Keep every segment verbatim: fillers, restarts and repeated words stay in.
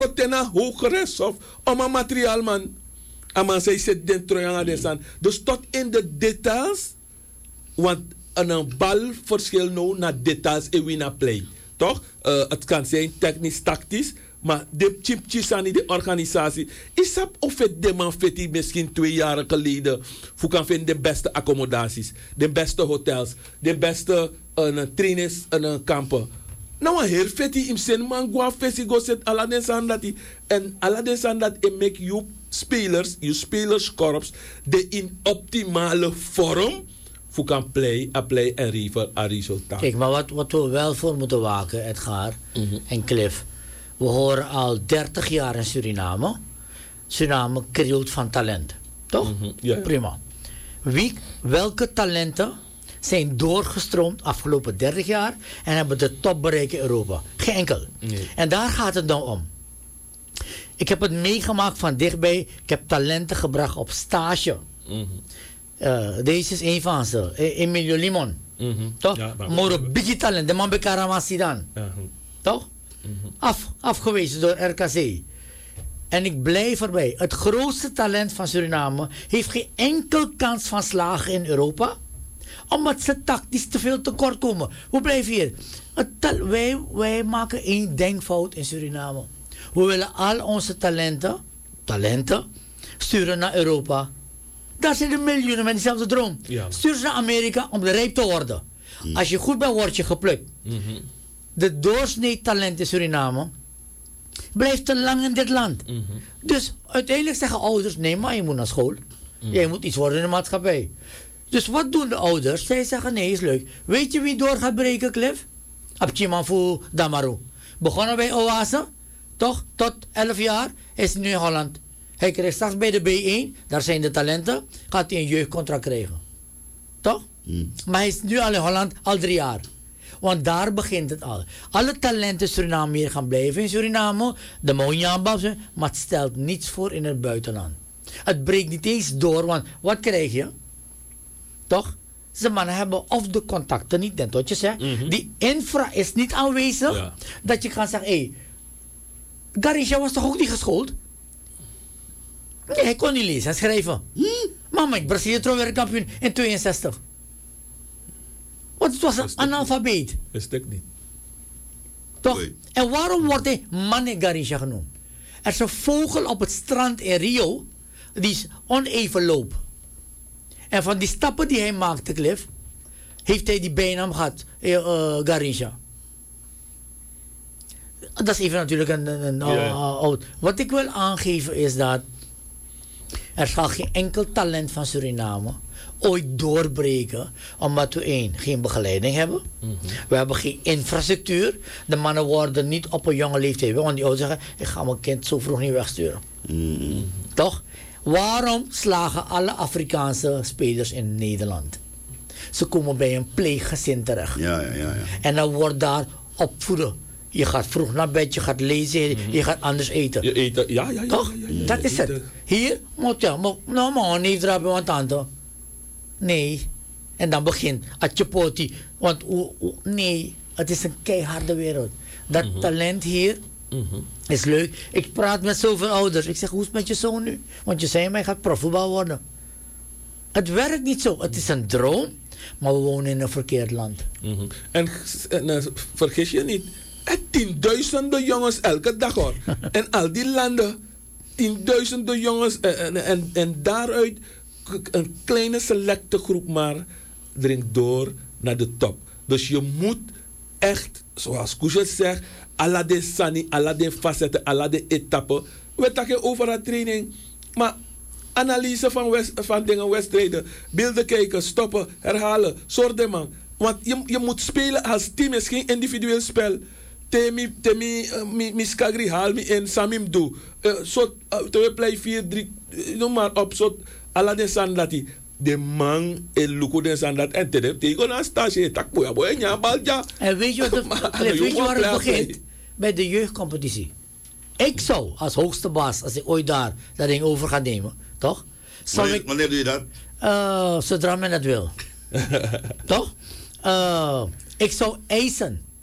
tena hooggerechtshof om een materiaal man. Maar zij zit dentro aan de staan. Dus tot in de details, want een bal verschilt nou naar details en wie naar play. Toch? Uh, het kan zijn technisch, tactisch, maar de chipjes aan die organisatie. Is dat of het de man vet misschien twee jaar geleden voor kan vinden de beste accommodaties, de beste hotels, de beste uh, trainers en uh, kampen. Nou, een heel vet in zijn man go fesi go set alla den san dat en alla den san dat it make you spelers, you spelerskorps de in optimale vorm voor kan play, a play en river a resultaat. Kijk, maar wat, wat we wel voor moeten waken, Edgar mm-hmm. en Cliff. We horen al dertig jaar in Suriname. Suriname krioelt van talent. Toch? Mm-hmm. Ja, ja. Prima. Wie, welke talenten zijn doorgestroomd afgelopen dertig jaar en hebben de top bereikt in Europa? Geen enkel. Nee. En daar gaat het nou om. Ik heb het meegemaakt van dichtbij. Ik heb talenten gebracht op stage. Mm-hmm. Uh, deze is een van ze. E- Emilio Limon. Mm-hmm. Toch? Ja, Moro biggie talent. De man bij Karamasi dan. Uh-huh. Toch? Mm-hmm. Af, afgewezen door R K C. En ik blijf erbij. Het grootste talent van Suriname heeft geen enkel kans van slagen in Europa. Omdat ze tactisch te veel tekort komen. We blijven hier. Het ta- wij, wij maken één denkfout in Suriname. We willen al onze talenten, talenten sturen naar Europa. Daar zitten miljoenen met diezelfde droom. Ja. Stuur ze naar Amerika om de rijp te worden. Mm. Als je goed bent, word je geplukt. Mm-hmm. De doorsnee talent in Suriname blijft te lang in dit land. Mm-hmm. Dus uiteindelijk zeggen ouders, nee, maar je moet naar school. Mm. Jij moet iets worden in de maatschappij. Dus wat doen de ouders? Zij zeggen, nee, is leuk. Weet je wie door gaat breken, Cliff? Abchimanfu Damaru. Begonnen bij Oase, toch? Tot elf jaar, is nu in Holland. Hij krijgt straks bij de B één, daar zijn de talenten, gaat hij een jeugdcontract krijgen. Toch? Mm. Maar hij is nu al in Holland, al drie jaar. Want daar begint het al. Alle talenten in Suriname hier gaan blijven in Suriname, de Monjambas, maar het stelt niets voor in het buitenland. Het breekt niet eens door, want wat krijg je? Toch? Ze mannen hebben of de contacten niet, net wat je zegt. Mm-hmm. Die infra is niet aanwezig, ja. Dat je kan zeggen, hé, hey, Garisha was toch ook niet geschoold? Nee, hij kon niet lezen en schrijven. Hm? Mama, ik Brazilië wereldkampioen in tweeënzestig. Want het was een analfabeet. Dat stuk niet. Toch? Nee. En waarom wordt hij Mane Garisha genoemd? Er is een vogel op het strand in Rio, die is oneven loop. En van die stappen die hij maakte, Cliff, heeft hij die bijnaam gehad, uh, uh, Garisha. Dat is even natuurlijk een, een, een yeah. uh, oud. Wat ik wil aangeven is dat er zal geen enkel talent van Suriname ooit doorbreken, omdat we één, geen begeleiding hebben. Mm-hmm. We hebben geen infrastructuur. De mannen worden niet op een jonge leeftijd, want die ouders zeggen, ik ga mijn kind zo vroeg niet wegsturen. Mm-hmm. Toch? Waarom slagen alle Afrikaanse spelers in Nederland? Ze komen bij een pleeggezin terecht. Ja, ja, ja, ja. En dan wordt daar opvoeden. Je gaat vroeg naar bed, je gaat lezen, mm-hmm. je gaat anders eten. Je eet, ja, ja, ja. Toch? Ja, ja, ja, dat ja, is het. Eten. Hier moet je, nou man, niet drapen, want tante. Nee. En dan begint Atjepoti. Want o, o, nee, het is een keiharde wereld. Dat mm-hmm. talent hier mm-hmm. is leuk. Ik praat met zoveel ouders. Ik zeg, hoe is het met je zoon nu? Want je zei mij, gaat profvoetbal worden. Het werkt niet zo. Het is een droom, maar we wonen in een verkeerd land. Mm-hmm. En, en uh, vergis je niet, tienduizenden jongens elke dag hoor. En al die landen, tienduizenden jongens en, en, en daaruit een kleine selecte groep maar dringt door naar de top. Dus je moet echt, zoals Kushet zegt, alla de sani, alla de facetten, alla de etappen. We takken over haar training, maar analyse van, west, van dingen, wedstrijden, beelden kijken, stoppen, herhalen, soorten man. Want je, je moet spelen als team, is geen individueel spel. Temi, temi, mi, mi skagri haal mi en samim do. Zo, te play vier, drie, noem maar op, zo, alla de sandati. De man en luko de sandat en te tegen een stage, tak boya boya nya balja. En weet je wat het, weet je waar het begint? Bij de jeugdcompetitie. Ik zou als hoogste baas, als ik ooit daar dat ding over ga nemen, toch? Wanneer, ik, wanneer doe je dat? Uh, zodra men het wil. Toch? Uh, ik zou eisen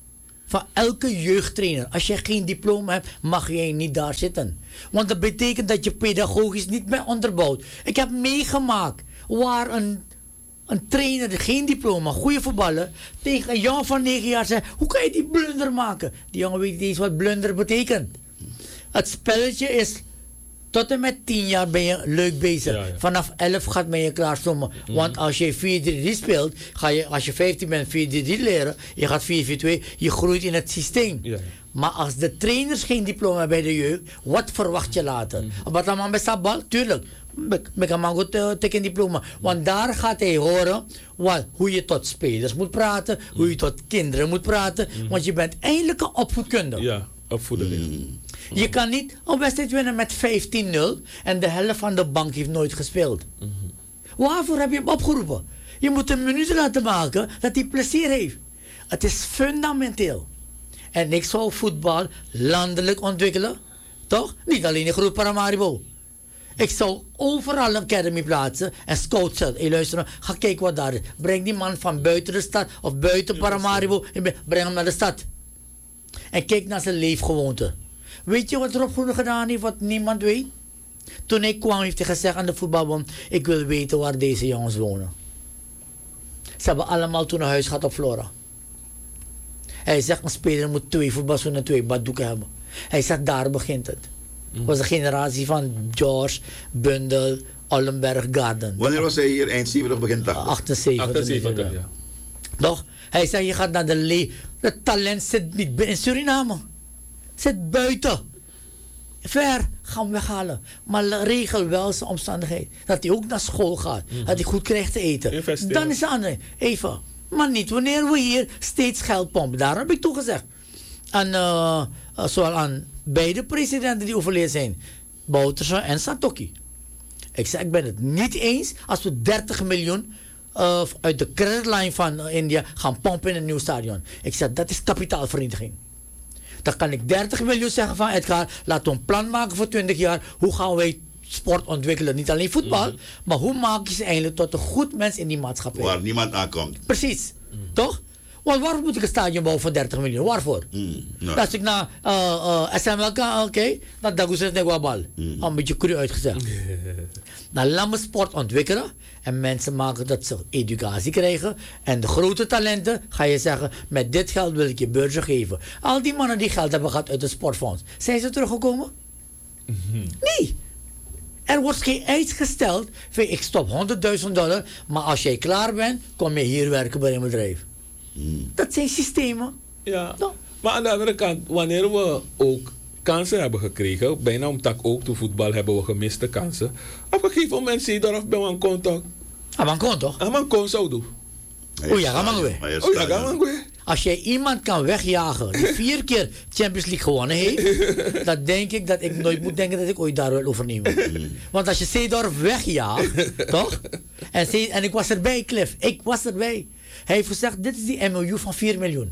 van elke jeugdtrainer. Als je geen diploma hebt, mag jij niet daar zitten. Want dat betekent dat je pedagogisch niet bent onderbouwd. Ik heb meegemaakt waar een, een trainer, geen diploma, goede voetballer, tegen een jongen van negen jaar zei, hoe kan je die blunder maken? Die jongen weet niet eens wat blunder betekent. Het spelletje is, tot en met tien jaar ben je leuk bezig. Ja, ja. Vanaf elf gaat men je klaarstommen. Mm-hmm. Want als je vier drie drie speelt, ga je, als je vijftien bent, vier drie drie leren. Je gaat vier vier twee, je groeit in het systeem. Ja, ja. Maar als de trainers geen diploma hebben bij de jeugd, wat verwacht je later? Mm-hmm. Wat dan man bij bal? Tuurlijk. Ik kan goed tekenen diploma. Want daar gaat hij horen wat, hoe je tot spelers moet praten, mm-hmm. hoe je tot kinderen moet praten. Mm-hmm. Want je bent eindelijk een opvoedkundige. Ja, opvoeder. Mm-hmm. Je kan niet een wedstrijd winnen met vijftien nul en de helft van de bank heeft nooit gespeeld. Mm-hmm. Waarvoor heb je hem opgeroepen? Je moet een minuut laten maken dat hij plezier heeft. Het is fundamenteel. En ik zou voetbal landelijk ontwikkelen. Toch? Niet alleen in Groep Paramaribo. Ik zou overal een academy plaatsen en scout zetten. Hey, luister, ga kijken wat daar is. Breng die man van buiten de stad of buiten Paramaribo. Breng hem naar de stad. En kijk naar zijn leefgewoonte. Weet je wat Rob Groene gedaan heeft, wat niemand weet? Toen ik kwam, heeft hij gezegd aan de voetbalbond, ik wil weten waar deze jongens wonen. Ze hebben allemaal toen een huis gehad op Flora. Hij zegt, een speler moet twee voetbalschoenen en twee baddoeken hebben. Hij zegt, daar begint het. Het was de generatie van George, Bundel, Ollenberg, Garden. Wanneer was hij hier? Eind zeventig, begin tachtig? achtenzeventig. achtenzeventig, ja. Toch? Hij zegt, je gaat naar de le... Het talent zit niet in Suriname. Zit buiten. Ver, gaan we weghalen. Maar regel wel zijn omstandigheid. Dat hij ook naar school gaat. Mm-hmm. Dat hij goed krijgt te eten. Investeren. Dan is het andere. Even. Maar niet wanneer we hier steeds geld pompen. Daar heb ik toegezegd. En uh, uh, zoal aan beide presidenten die overleden zijn. Bouterse en Satoki. Ik zeg, ik ben het niet eens als we dertig miljoen uh, uit de creditline van uh, India gaan pompen in een nieuw stadion. Ik zeg, dat is kapitaalvereniging. Dan kan ik dertig miljoen zeggen van Edgar, laten we een plan maken voor twintig jaar. Hoe gaan wij sport ontwikkelen? Niet alleen voetbal, mm-hmm. maar hoe maak je ze eigenlijk tot een goed mens in die maatschappij? Waar niemand aankomt. Precies, mm. toch? Want waarom moet ik een stadion bouwen voor dertig miljoen? Waarvoor? Mm, no. Als ik naar uh, uh, S M L kan, oké, okay, dan dacht ik net wel bal. Mm. Een beetje cru uitgezegd. Dan laat me sport ontwikkelen en mensen maken dat ze educatie krijgen. En de grote talenten ga je zeggen, met dit geld wil ik je beurzen geven. Al die mannen die geld hebben gehad uit het sportfonds, zijn ze teruggekomen? Mm-hmm. Nee. Er wordt geen eis gesteld van ik stop honderdduizend dollar, maar als jij klaar bent, kom je hier werken bij een bedrijf. Mm. Dat zijn systemen. Ja, no. Maar aan de andere kant, wanneer we ook kansen hebben gekregen, bijna om tak ook, toen voetbal hebben we gemiste kansen. Op een gegeven moment zie je daar of bij een contact. Ah, een kon toch? Ah, een kon zo doen. Oh ja, ga maar weer. Oh ja, ga maar weer. Als jij iemand kan wegjagen die vier keer Champions League gewonnen heeft, dan denk ik dat ik nooit moet denken dat ik ooit daar wil overnemen. Want als je Seedorf wegjaagt, toch? En, C- en ik was erbij, Cliff. Ik was erbij. Hij heeft gezegd, dit is die M O U van vier miljoen.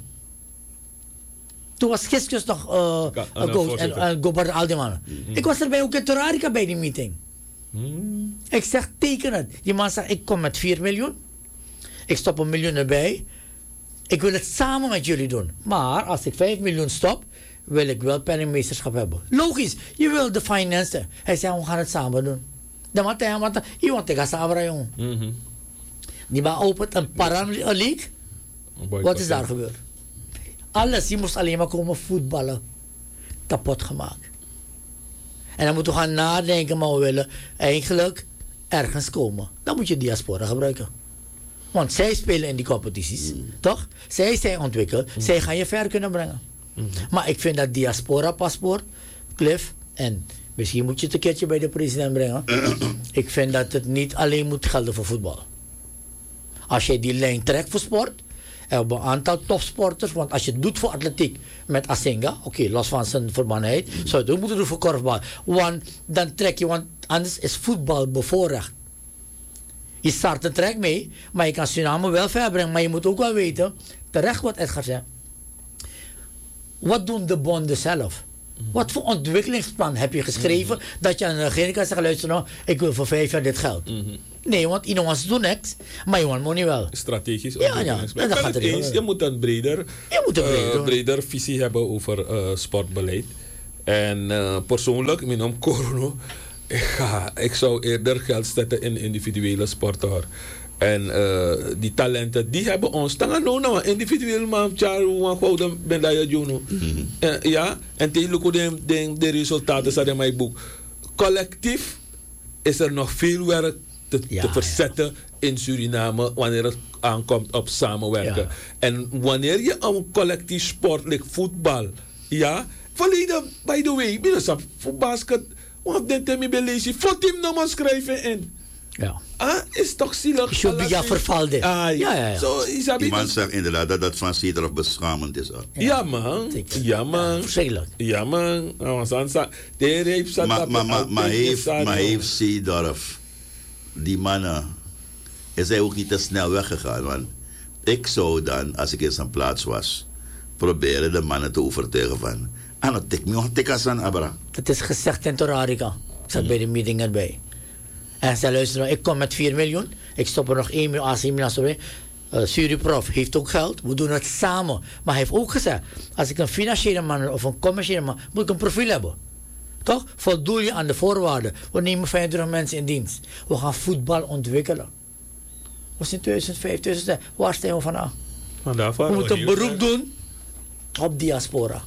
Toen was Giskus nog uh, ja, een coach en uh, Gobert al die mannen. Mm-hmm. Ik was erbij ook in Torarica bij die meeting. Mm. Ik zeg, teken het. Die man zegt, ik kom met vier miljoen. Ik stop een miljoen erbij. Ik wil het samen met jullie doen. Maar als ik vijf miljoen stop, wil ik wel penningmeesterschap hebben. Logisch, je wil de finance. Hij zei, we gaan het samen doen. Dan moet hij, want je want ik ga samen, jongen. Die man opent een Paraleague. Wat is daar gebeurd? Alles, je moest alleen maar komen voetballen. Kapot gemaakt. En dan moeten we gaan nadenken, maar we willen eigenlijk ergens komen. Dan moet je diaspora gebruiken. Want zij spelen in die competities, mm. toch? Zij zijn ontwikkeld, mm. zij gaan je ver kunnen brengen. Mm. Maar ik vind dat diaspora-paspoort, Cliff, en misschien moet je het een keertje bij de president brengen. Ik vind dat het niet alleen moet gelden voor voetbal. Als je die lijn trekt voor sport, er hebben een aantal topsporters, want als je het doet voor atletiek met Asenga, oké, okay, los van zijn verbannenheid, zou je het ook moeten doen voor korfbal. Want dan trek je, want anders is voetbal bevoorrecht. Je start een trek mee, maar je kan Suriname wel ver brengen. Maar je moet ook wel weten, terecht wat Edgar zegt. Wat doen de bonden zelf? Wat voor ontwikkelingsplan heb je geschreven mm-hmm. dat je aan de regering kan zeggen, luister nou, ik wil voor vijf jaar dit geld. Mm-hmm. Nee, want iemand wants doen niks, maar je want money wel. Strategisch. Ja, ja. En dat gaat het eens, je moet een breder, je moet een breder, uh, breder visie hebben over uh, sportbeleid. En uh, persoonlijk, ik noem corona, ik, ga, ik zou eerder geld zetten in individuele sporten hoor. En uh, die talenten, die hebben ons. Dan gaan we nou individueel maar een gouden medaille doen. Ja, en tegen de, de, de resultaten staan in mijn boek. Collectief is er nog veel werk te, ja, te verzetten ja. in Suriname wanneer het aankomt op samenwerken. Ja. En wanneer je een collectief sport, like voetbal, ja, volledig, by the way, binnen voor basket, want dan heb je belezen, voor team nog maar schrijven in. Ja. Ah, is toch zielig? Je ja vervalde. Ah, ja. Ja, ja, ja. So, iemand zegt inderdaad dat dat van Cedrof beschamend is. Ja, ja man. Ja man. Verschrikkelijk. Ja man. Maar ma, ma, ma heeft, ma heeft Cedrof, die mannen, is hij ook niet te snel weggegaan. Want ik zou dan, als ik in zijn plaats was, proberen de mannen te overtuigen van, ah, nou, tik me nog tikkas aan Abra. Dat is gezegd in Torarica. Ik zat mm. bij de meeting erbij. En ze luisteren, ik kom met vier miljoen. Ik stop er nog één miljoen, als één miljoen. Uh, Suriprof heeft ook geld. We doen het samen. Maar hij heeft ook gezegd, als ik een financiële man of een commerciële man, moet ik een profiel hebben. Toch? Voldoe je aan de voorwaarden. We nemen vijfentwintig mensen in dienst. We gaan voetbal ontwikkelen. We zijn in tweeduizend vijf, tweeduizend zes. Waar staan we vanaf? We moeten een beroep doen op diaspora.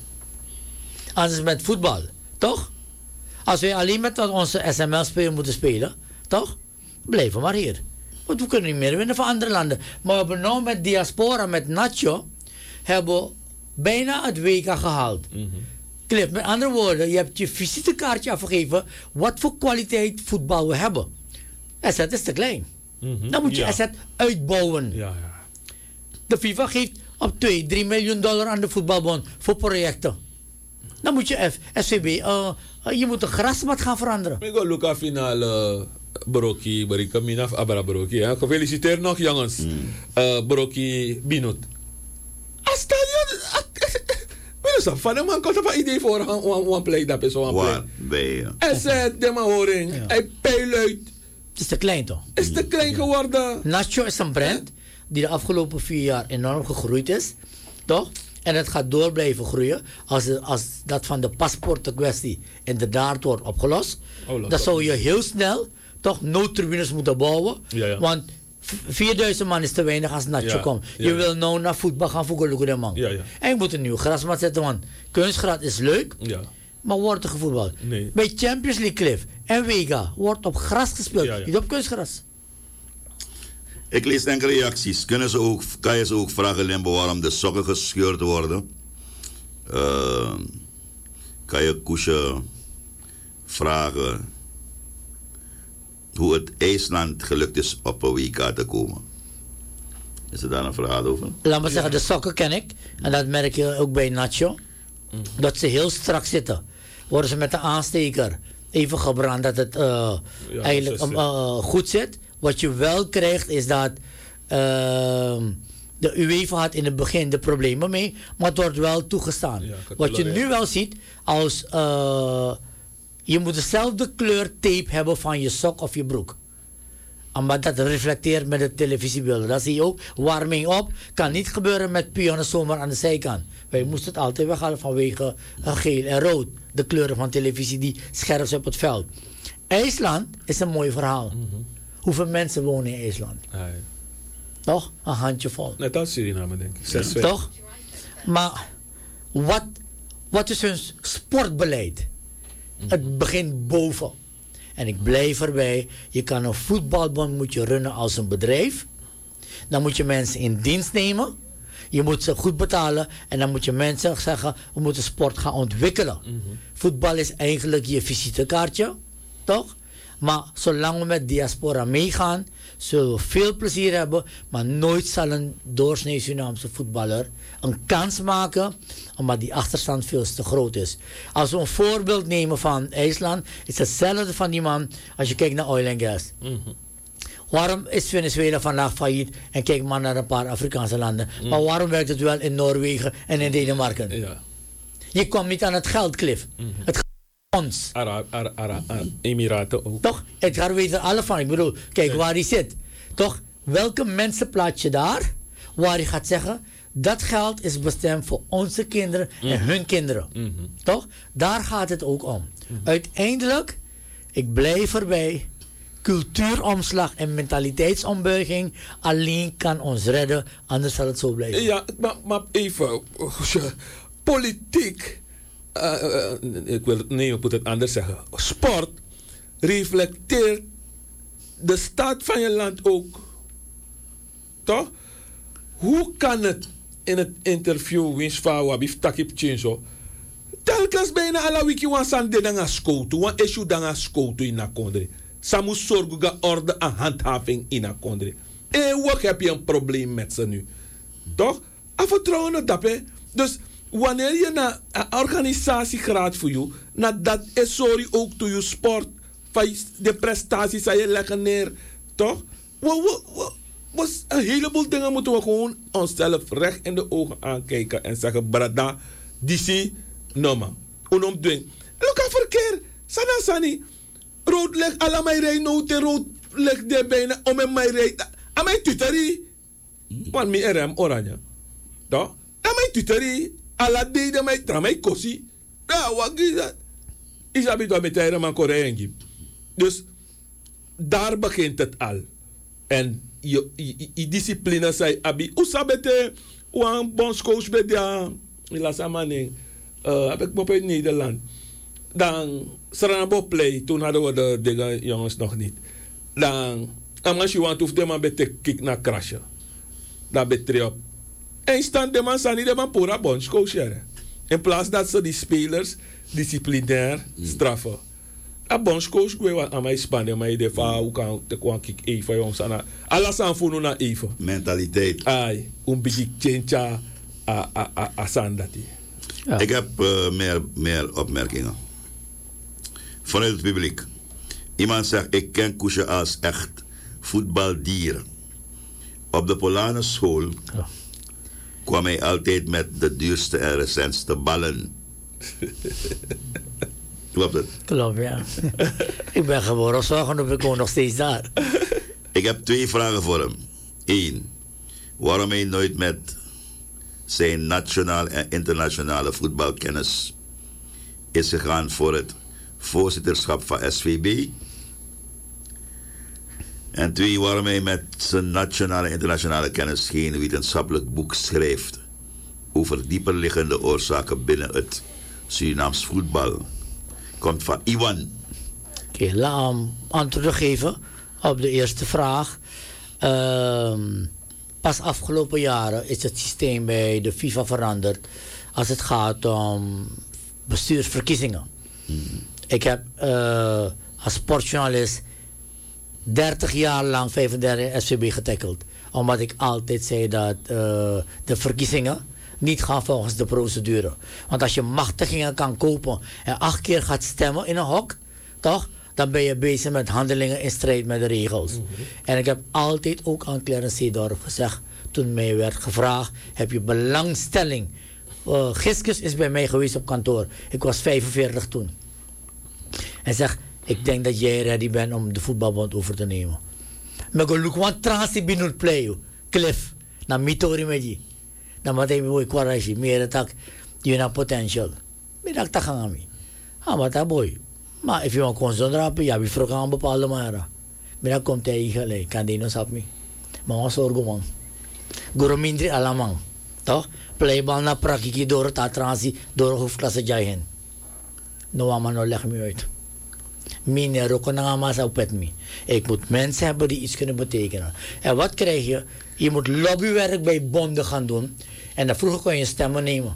Anders met voetbal. Toch? Als wij alleen met onze S M L-speler moeten spelen, toch? Blijven maar hier. Want we kunnen niet meer winnen van andere landen. Maar we hebben nou met diaspora, met Nacho, hebben we bijna het W K gehaald. Mm-hmm. Cliff, met andere woorden, je hebt je visitekaartje afgegeven wat voor kwaliteit voetbal we hebben. S Z is te klein. Mm-hmm. Dan moet je ja. S Z uitbouwen. Ja, ja. De FIFA geeft op twee, drie miljoen dollar aan de voetbalbond voor projecten. Dan moet je F C B, uh, uh, je moet een grasmat gaan veranderen. Ik ga Luca finale Broki, Barika Minaf, Abra Broki. Gefeliciteerd nog jongens. Mm. Uh, Broki Binut. Asta je, minus van de man komt op een idee voor een one play dat is zo'n play. Waar en zei de man horing, hij peil uit. Het is te klein toch? Het is te klein geworden. Nacho is een brand die de afgelopen vier jaar enorm gegroeid is, toch? En het gaat door blijven groeien als, als dat van de paspoortenkwestie inderdaad wordt opgelost. Oh, dan zou je heel snel toch noodtribunes moeten bouwen. Ja, ja. Want vierduizend man is te weinig als Nacho ja, komt. Je ja, wil nou naar voetbal gaan voetballen, man. Ja, ja. En je moet een nieuw grasmat zetten, want kunstgras is leuk, ja, maar wordt er gevoetbald. Nee. Bij Champions League Cliff en Vega wordt op gras gespeeld, ja, ja. niet op kunstgras. Ik lees enkele reacties. Kunnen ze ook, kan je ze ook vragen, Limbo, waarom de sokken gescheurd worden? Uh, kan je Koesje vragen hoe het IJsland gelukt is op een W K te komen? Is er daar een vraag over? Laat me zeggen, de sokken ken ik. En dat merk je ook bij Nacho. Mm. Dat ze heel strak zitten. Worden ze met de aansteker even gebrand dat het uh, ja, eigenlijk um, uh, goed zit. Wat je wel krijgt is dat uh, de UEFA had in het begin de problemen mee, maar het wordt wel toegestaan. Ja, wat je nu wel ziet, als uh, je moet dezelfde kleur tape hebben van je sok of je broek. Omdat dat reflecteert met de televisiebeelden. Dat zie je ook. Warming op kan niet gebeuren met pionnen zomaar aan de zijkant. Wij moesten het altijd weghalen vanwege uh, geel en rood. De kleuren van televisie die scherp zijn op het veld. IJsland is een mooi verhaal. Mm-hmm. Hoeveel mensen wonen in IJsland? Ah, ja. Toch? Een handjevol. Net als Suriname, denk ik. Zes, ja. Toch? Maar wat, wat is hun sportbeleid? Mm-hmm. Het begint boven. En ik blijf erbij. Je kan een voetbalbond moet je runnen als een bedrijf. Dan moet je mensen in dienst nemen. Je moet ze goed betalen. En dan moet je mensen zeggen, we moeten sport gaan ontwikkelen. Mm-hmm. Voetbal is eigenlijk je visitekaartje. Toch? Maar zolang we met diaspora meegaan, zullen we veel plezier hebben. Maar nooit zal een doorsnee Surinaamse voetballer een kans maken, omdat die achterstand veel te groot is. Als we een voorbeeld nemen van IJsland, is hetzelfde van die man als je kijkt naar oil en gas. Mm-hmm. Waarom is Venezuela vandaag failliet en kijk maar naar een paar Afrikaanse landen? Mm. Maar waarom werkt het wel in Noorwegen en in Denemarken? Ja. Je komt niet aan het geld, Cliff. Mm-hmm. Het gaat om ons. Ara, ara, ara, ara, Emiraten ook. Toch? Edgar weet er alle van. Ik bedoel, kijk waar hij zit. Toch? Welke mensen plaats je daar? Waar je gaat zeggen, dat geld is bestemd voor onze kinderen mm-hmm. en hun kinderen. Mm-hmm. Toch? Daar gaat het ook om. Mm-hmm. Uiteindelijk, ik blijf erbij. Cultuuromslag en mentaliteitsombuiging alleen kan ons redden, anders zal het zo blijven. Ja, maar, maar even, politiek, uh, uh, ik wil het, nee, ik moet het anders zeggen. Sport reflecteert de staat van je land ook. Toch? Hoe kan het in het interview wins van Wabif Takip Chinso telkens bijna alle wiki wan san de danga skoutu, wan issue danga skoutu in na kondre. Samu zorguga orde en handhaving in na kondre. En wat heb je een probleem met ze nu? Toch? Afvertrouwen op dat, hè? Dus wanneer je naar een organisatie gaat voor je, na dat is sorry ook to je sport, van de prestaties die je leggen neer, toch? Wat, wat, wat, wat, een heleboel dingen moeten we gewoon onszelf recht in de ogen aankijken en zeggen, brada, disi, no man. Unom dwing. Look aan verkeer, sana sani. Rood leg alla mij rij noten, rood leg de bijna om en mij rij. Aan mijn tuteri. Want mi rem oranje. Toch? Aan mijn tuteri. Alla deden mij tra mij kosi. Ja, wat is dat? Is dat niet wat met hij man Koreaën. Dus daar begint het al. En je, je, je discipline zei abi. Oesabete, wan bondscoach bij de ilasamane. Uh, heb ik me op in Nederland. Dan Saranabo Play, toen hadden we de dingen jongens nog niet. Dan, als je want hoeft de man bij kick naar crashen. Dan betreft op. En stand de man sani de man pura bondscoach. In plaats dat ze die spelers disciplinair straffen. A bondscoach gwe aan mij spannen, maar je de va hoe kan te kwam kick even jongens aan. Alles aan voor na even. Mentaliteit. Ai, een beetje change a a a a sandati. Ja. Ik heb uh, meer, meer opmerkingen. Vanuit het publiek. Iemand zegt, ik ken Koesje als echt voetbaldier. Op de Polanenschool ja. kwam hij altijd met de duurste en recentste ballen. Klopt het? Klopt, ja. Ik ben geboren zorgen of ik kom nog steeds daar. Ik heb twee vragen voor hem. Eén, waarom hij nooit met zijn nationale en internationale voetbalkennis is gegaan voor het voorzitterschap van S V B. En twee, waarom hij met zijn nationale en internationale kennis geen wetenschappelijk boek schrijft over dieperliggende oorzaken binnen het Surinaams voetbal. Komt van Iwan. Oké, okay, laat hem antwoord geven op de eerste vraag. Uh, pas afgelopen jaren is het systeem bij de FIFA veranderd als het gaat om bestuursverkiezingen. Hmm. Ik heb uh, als sportjournalist dertig jaar lang vijfendertig S V B getackeld. Omdat ik altijd zei dat uh, de verkiezingen niet gaan volgens de procedure. Want als je machtigingen kan kopen en acht keer gaat stemmen in een hok, toch? Dan ben je bezig met handelingen in strijd met de regels. Mm-hmm. En ik heb altijd ook aan Clarence Seedorf gezegd, toen mij werd gevraagd, heb je belangstelling? Uh, Giskus is bij mij geweest op kantoor. Ik was vijfenveertig toen. En zegt, ik denk dat jij ready bent om de voetbalbond over te nemen. Maar ik look one transi binut play, Cliff, na mitori meji. Na matay boy kwarashi, meer tak, you na potential. Midak takangami. Ah, mata boy. Maar if je want concentraten, ja, we vroegen aan bepaalde manieren. Midak komt hij gelijk, kan die nog sap me. Maar wat zorgen man. Guru mindri alamang, toch? Playbal na prakiki door het transi, door hoofdklasse jayen. No ama no leg me uit. Mine roko na masa opet me. Ik moet mensen hebben die iets kunnen betekenen. En wat krijg je? Je moet lobbywerk bij bonden gaan doen. En dan vroeger kon je stemmen nemen.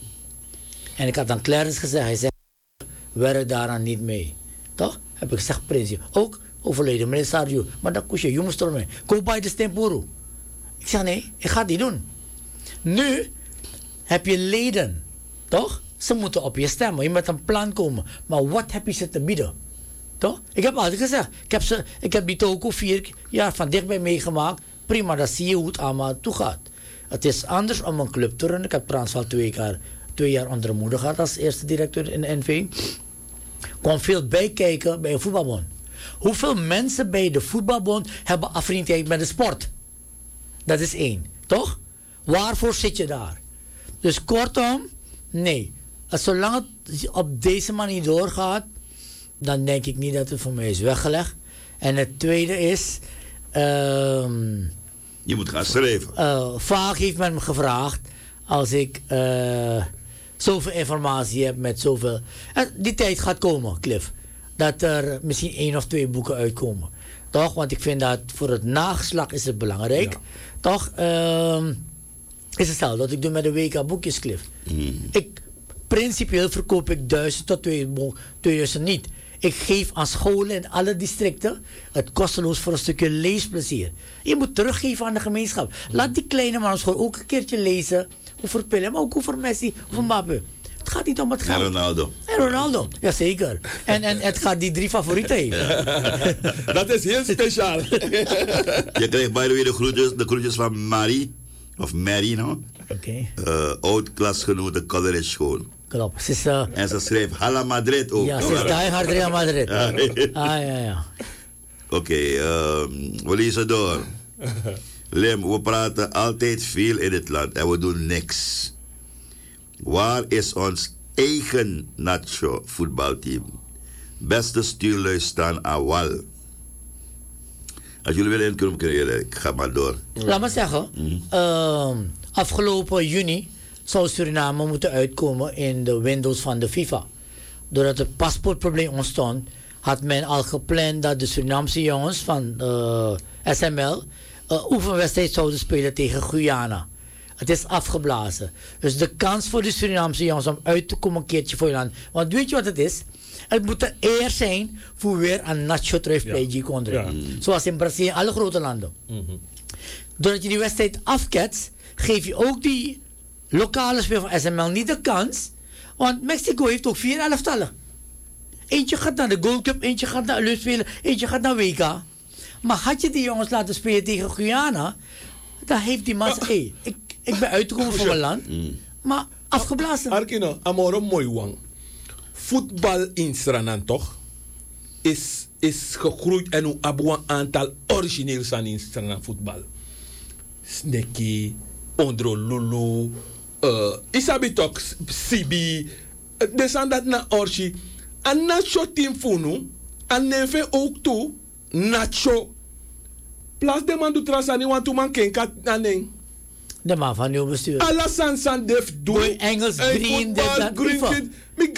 En ik had aan Clarence gezegd, hij zei, werk daaraan niet mee. Toch? Heb ik gezegd, Prinsje. Ook overleden, meneer Sarju. Maar dat koest je, jongens door mij. Kom bij de stempuru. Ik zeg, nee, ik ga het niet doen. Nu heb je leden. Toch? Ze moeten op je stemmen. Je moet een plan komen. Maar wat heb je ze te bieden? Toch? Ik heb altijd gezegd. Ik heb, ze, ik heb die toko vier jaar van dichtbij meegemaakt. Prima, dan zie je hoe het allemaal toe gaat. Het is anders om een club te runnen. Ik heb Transvaal twee keer twee jaar onder de moeder gehad als eerste directeur in de N V. Kwam veel bijkijken bij een voetbalbond. Hoeveel mensen bij de voetbalbond hebben afvriendheid met de sport? Dat is één, toch? Waarvoor zit je daar? Dus kortom, nee. Als zolang het op deze manier doorgaat, dan denk ik niet dat het voor mij is weggelegd. En het tweede is... Um, je moet gaan schrijven. Uh, vaak heeft men me gevraagd, als ik uh, zoveel informatie heb met zoveel... En die tijd gaat komen, Cliff. Dat er misschien één of twee boeken uitkomen. Toch? Want ik vind dat voor het nageslag is het belangrijk. Ja. Toch? Uh, is hetzelfde wat ik doe met de W K boekjes, Cliff. Mm. Ik, principieel verkoop ik duizend tot tweeduizend niet. Ik geef aan scholen in alle districten het kosteloos voor een stukje leesplezier. Je moet teruggeven aan de gemeenschap. Mm. Laat die kleine man op school ook een keertje lezen. Over Pelé, maar ook over Messi, over Mbappé. Het gaat niet om het geld. En Ronaldo. En Ronaldo, jazeker. En, en het gaat die drie favorieten hebben. Dat is heel speciaal. Je krijgt by the way de groetjes, de groetjes van Marie. Of Mary, no? Oké. Okay. Uh, Oud-klasgenote Coleridge School. Klopt. Ze is, uh, en ze schreef Hala Madrid ook. Ja, ze is die hard Real Madrid. Ah, ja, ja. Oké, okay, uh, we lezen door. Lim, we praten altijd veel in het land en we doen niks. Waar is ons eigen nacho voetbalteam? Beste stuurlui staan aan wal. Als jullie willen inkomen creëren, ik ga maar door. Laat maar zeggen, mm-hmm. uh, afgelopen juni zou Suriname moeten uitkomen in de windows van de FIFA. Doordat het paspoortprobleem ontstond, had men al gepland dat de Surinaamse jongens van uh, S M L een oefenwedstrijd zouden spelen tegen Guyana. Het is afgeblazen. Dus de kans voor de Surinaamse jongens om uit te komen een keertje voor je land. Want weet je wat het is? Het moet er eer zijn voor weer een nacho terug bij G Condre. Ja. Zoals in Brazilië en alle grote landen. Mm-hmm. Doordat je die wedstrijd afketst, geef je ook die lokale speler van S M L niet de kans. Want Mexico heeft ook vier elftallen. Eentje gaat naar de Gold Cup, eentje gaat naar de spelen, eentje gaat naar W K. Maar had je die jongens laten spelen tegen Guyana, dan heeft die man gezegd, hey, ik, ik ben uitgekomen voor mijn land, mm. maar afgeblazen. Arkino, amoro mooi wang. Voetbal in Suriname toch is, is gegroeid en hoe hebben een aantal origineel zijn in Suriname voetbal. Sneki, Ondro Lulu, uh, Isabitok, Sibi, de zijn dat na orchi. En nacho team funu, en neven ook toe, nacho. Plaats de man doet trasani, want toen man kenkat naning. De man van nieuw bestuur. Alla san san def doen. Boy Engels green, dat dat green.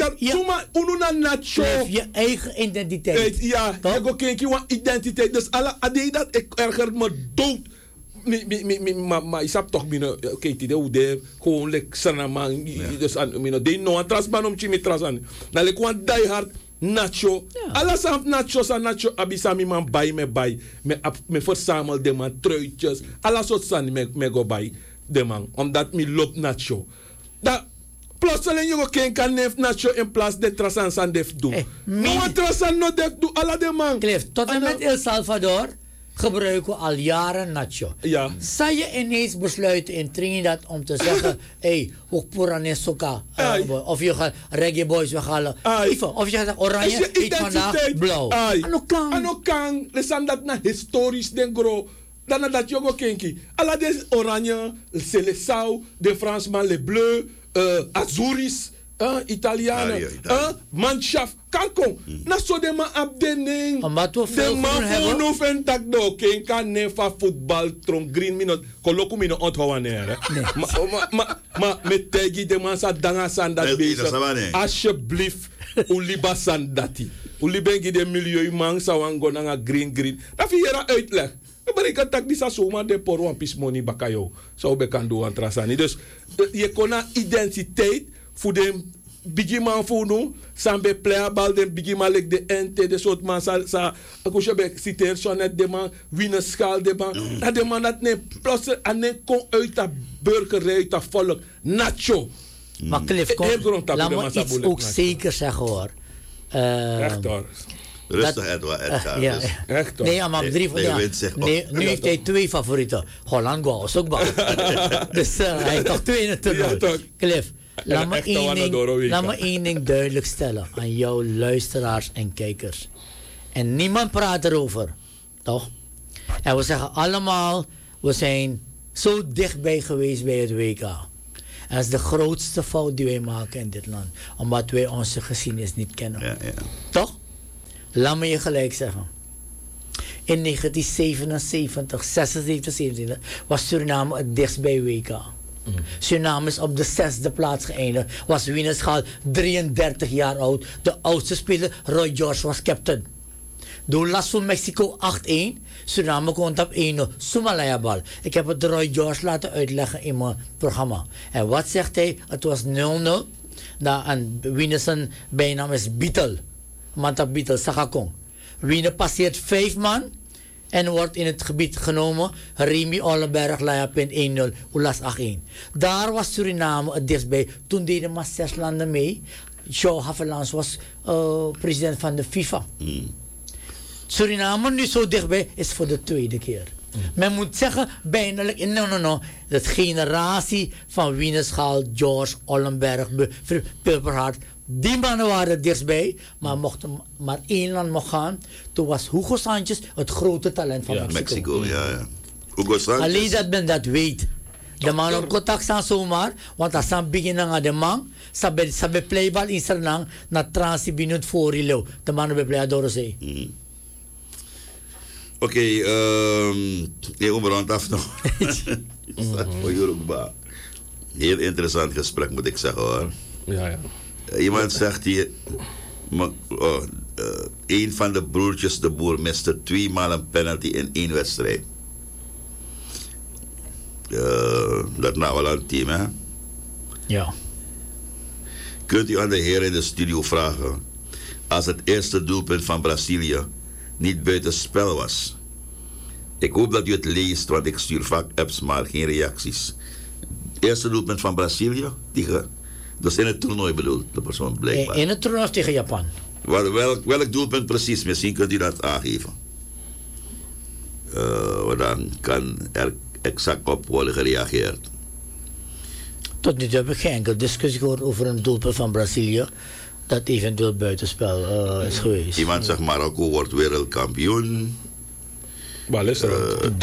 Ja. Ununa nacho. Je eigen identiteit. Ja, je go kenki wan identiteit. Dus alla ade dat ik erger me dood. Mi mi mi mi ma ma isap toch binnen. Oké, die hoe de gewoon lek sanaman. Dus aan mino de no atras banom chimi trasan. Na lek wan die hard nacho. Alla san nacho san nacho abisami man bay me bay. Me me verzamel de man truitjes. Alla soort san me me go bay. De man, omdat mi loopt nacho. Dat plotseling jongen ken kan neef nacho in plaats de trasan san def doen. Hey, maar trasan no def doen, alla de man. Cliff, tot en met El Salvador gebruiken we al jaren nacho. Ja. Zou je ineens besluiten in Trinidad om te zeggen, hé, hey, ook Puranes Soka. Uh, of je gaat reggae boys weghalen. Of je gaat oranje, iets vandaag blauw. Ano kan. Ano kan. Lesan dat na historisch den gro. Dan dat jongo kenki. Alla des oranje, c'est le sau, de Fransman, le bleu, uh, azuris, uh, Italianen, uh, manschaf, karkon. Mm. Na so de man abdening. De man voor no ventak do, kenka nefa voetbal, tron green minot, koloku minot onthouden. Maar ma, ma, met tegi de man sa danga sandat bezig. Alsjeblieft, uliba sandati. Ulibengi de milieu man sa wango nanga green green. Dat vind je uitleg. Maar ik had die sasoma de por one piece money bakayo. Zo be kan doen trasani. Dus je kon een identiteit voor de bigiman voor nu. Sambe playable de bigiman like de ente de soort man sa sa. Ako je be citer zo net de man winnen schaal de man. Dat de man dat ne plus en ne kon uit dat burgerij uit dat volk nacho. Maar Cliff, kom, laat me iets ook zeker zeggen hoor. Uh, Echt hoor. Rustig, Edward. Edgar. Ja. Echt hoor. Nee, maar drie van ja. Nee, nu heeft hij twee favorieten. Holland is ook bang. Dus uh, hij heeft toch twee in het toernooi. Ja, Cliff, Laat me, één ding, laat me één ding duidelijk stellen aan jouw luisteraars en kijkers. En niemand praat erover, toch? En we zeggen allemaal, we zijn zo dichtbij geweest bij het W K. En dat is de grootste fout die wij maken in dit land. Omdat wij onze geschiedenis niet kennen. Ja, ja. Toch? Laat me je gelijk zeggen. In negentien zevenenzeventig, zesenzeventig, zevenenzeventig was Suriname het dichtst bij W K. Mm. Suriname is op de zesde plaats geëindigd. Was Wienenschaal drieëndertig jaar oud. De oudste speler, Roy George, was captain. Door last van Mexico acht-één. Suriname komt op één-nul. Somalaya bal. Ik heb het Roy George laten uitleggen in mijn programma. En wat zegt hij? Het was nul-nul. En Wiene zijn bijnaam is Beetle. Manta Beetle, Sakakong. Wiene passeert vijf man. En wordt in het gebied genomen. Remy Ollenberg, Laya-Pin één-nul. Oelas acht-één. Daar was Suriname het dichtstbij. Toen deden maar zes landen mee. Joe Havelange was uh, president van de FIFA. Mm. Suriname nu zo dichtbij is voor de tweede keer. Mm. Men moet zeggen, bijna, no, no, no, de generatie van Wienenschaal, George, Ollenberg, Pulperhart, die mannen waren er dichtstbij, maar mochten maar één land mocht gaan. Toen was Hugo Sanchez het grote talent van ja, Mexico. Mexico. Ja, ja. Hugo Sanchez. Alleen dat men dat weet. De man op contact staan zomaar, want als ze beginnen aan de man, ze bij playbal in Suriname, naar transie binnen het voorrileeuw. De man bij playbal door de zee. Mm. Oké, okay, um, ik omrond af nog. Heel interessant gesprek moet ik zeggen hoor. Ja, ja. Iemand zegt hier, maar, oh, uh, een van de broertjes de Boer miste twee maal een penalty in één wedstrijd. Uh, dat nou wel een team, hè? Ja. Kunt u aan de heren in de studio vragen, als het eerste doelpunt van Brazilië niet buitenspel was? Ik hoop dat u het leest, want ik stuur vaak apps, maar geen reacties. Eerste doelpunt van Brazilië, die ge, dus in het toernooi bedoeld, de persoon blijkbaar. In het toernooi tegen Japan. Wel, welk, welk doelpunt precies? Misschien kunt u dat aangeven. Uh, dan kan er exact op worden gereageerd. Tot nu toe heb ik geen enkele discussie gehoord over een doelpunt van Brazilië dat eventueel buitenspel uh, is geweest. Iemand zegt Marokko wordt wereldkampioen. Waar is er? Uh,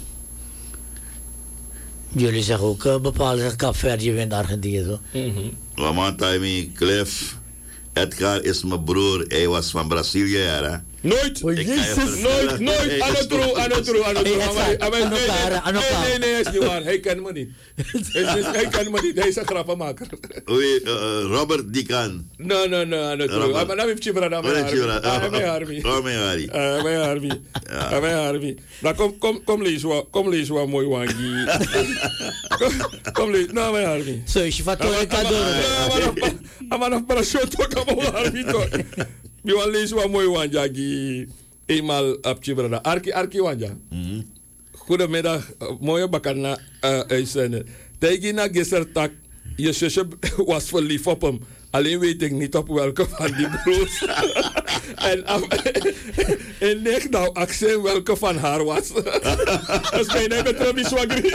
Jullie zeggen ook uh, bepaalde zeggen Kaapverdië wint Argentinië. Zo. Mm-hmm. One time, Cliff. Edgar is mijn broer. Hij was van Brazilië, hè? Nooit! Oh, Jezus. Nooit, nooit! Anotro, anotro, anotro. Nee, nee, nee, is niet waar. Hij kent me niet. Hij kent me niet. Hij is een grappenmaker. Oei, Robert die kan. No, no, no, anotro. Maar dan heeft Chibra, dan ben je Harvey. Dan ben je Harvey. Dan ben je Harvey. Dan ben je Harvey. Nou, kom, kom, kom lees wat, kom lees wat mooi wangie. Kom lees, nou ben je Harvey. Zo, je vat toch een cadeau. Maar nog parachute ook aan Harvey toch. Je wil lezen wat mooi wanja die eenmaal op Chibra. Arki, Arki wanja. Mm-hmm. Goedemiddag, mooie bakana uitzenden. Tegen na gistertak, je zusje was verliefd op hem. Alleen weet ik niet op welke van die broers. en en nek nou accent welke van haar was. Dat is bijna met Robbie Swagri.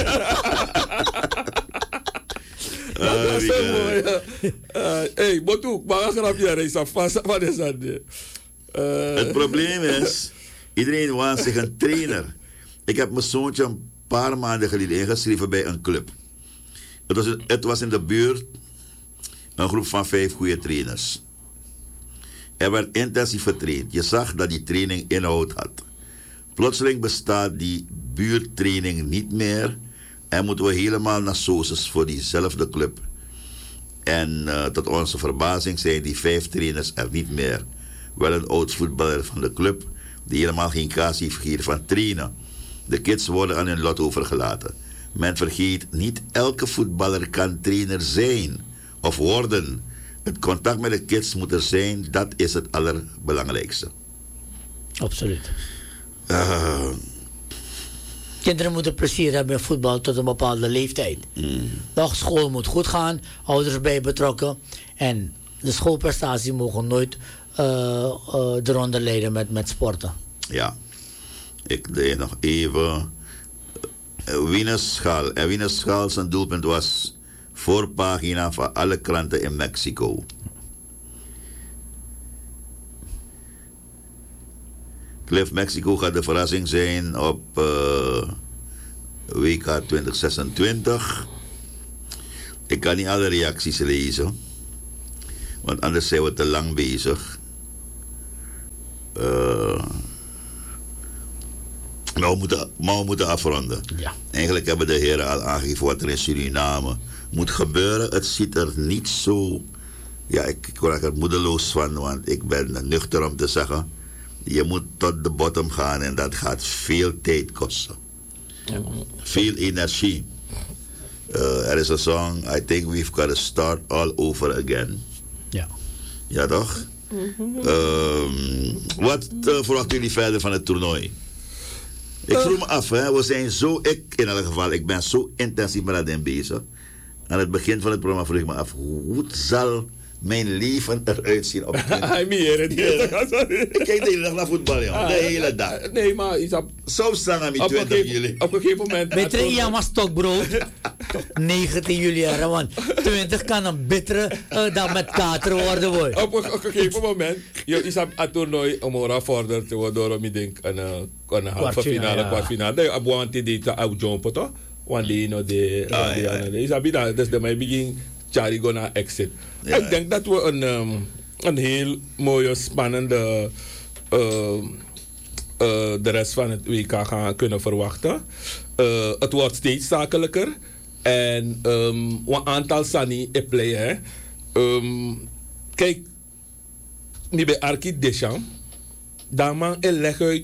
Dat was zo mooi. Hé, Botu, maar een grapje, reis af. Wat is dat? Het probleem is, iedereen waant zich een trainer. Ik heb mijn zoontje een paar maanden geleden ingeschreven bij een club. Het was, het was in de buurt een groep van vijf goede trainers. Er werd intensief getraind. Je zag dat die training inhoud had. Plotseling bestaat die buurttraining niet meer. En moeten we helemaal naar Soces voor diezelfde club. En uh, tot onze verbazing zijn die vijf trainers er niet meer. Wel een oud voetballer van de club die helemaal geen kaas heeft gegeven van trainen. De kids worden aan hun lot overgelaten. Men vergeet, niet elke voetballer kan trainer zijn of worden. Het contact met de kids moet er zijn, dat is het allerbelangrijkste. Absoluut. Uh, Kinderen moeten plezier hebben in voetbal tot een bepaalde leeftijd. Mm. Nog school moet goed gaan, ouders bij betrokken. En de schoolprestaties mogen nooit uh, uh, eronder leiden met, met sporten. Ja, ik deed nog even. Uh, Wienerschaal. En Wienerschaal zijn doelpunt was voorpagina van alle kranten in Mexico. Cliff, Mexico gaat de verrassing zijn op uh, W K twintig zesentwintig. Ik kan niet alle reacties lezen, want anders zijn we te lang bezig. Uh, maar, we moeten, maar we moeten afronden. Ja. Eigenlijk hebben de heren al aangegeven wat er in Suriname moet gebeuren. Het ziet er niet zo... Ja, ik, ik word er moedeloos van, want ik ben nuchter om te zeggen... Je moet tot de bottom gaan en dat gaat veel tijd kosten. Ja. Veel energie. Uh, er is een song, I think we've got to start all over again. Ja. Ja, toch? Mm-hmm. Um, wat uh, verwachten jullie verder van het toernooi? Ik vroeg me af, hè, we zijn zo, ik in elk geval, ik ben zo intensief met dat bezig. Aan het begin van het programma vroeg ik me af, hoe zal mijn leven eruit zien op Hij meer het Ik kijk de hele dag naar voetbal, joh. De hele dag. Nee, maar is op... Zo staan aan mijn twintig juli. Op een gegeven moment... Bittere Iyama stokbrood. negentien juli, hè, want twintig kan een bittere uh, dan met kater worden. Hoor. Op, op een gegeven moment, je is op het toernooi omhoog vorderd te worden door, ik denk, een, een halve finale, kwartfinale. Dat is want die deed uit jumpen, toch? Want die, no, de... Is dat dus de mij begin... Charlie gonna exit. Ja, ik denk ja. dat we een, um, een heel mooie, spannende uh, uh, de rest van het W K gaan kunnen verwachten. Uh, het wordt steeds zakelijker. En um, een aantal sani e play, hè. Um, kijk, niet bij Arki Deschamps. Daar man e leg uit